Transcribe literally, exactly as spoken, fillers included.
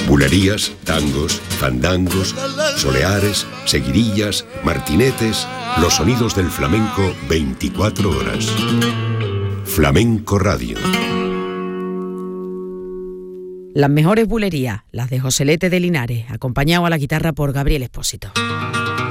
Bulerías, tangos, fandangos, soleares, seguidillas, martinetes, los sonidos del flamenco veinticuatro horas. Flamenco Radio. Las mejores bulerías, las de Joselete de Linares, acompañado a la guitarra por Gabriel Espósito.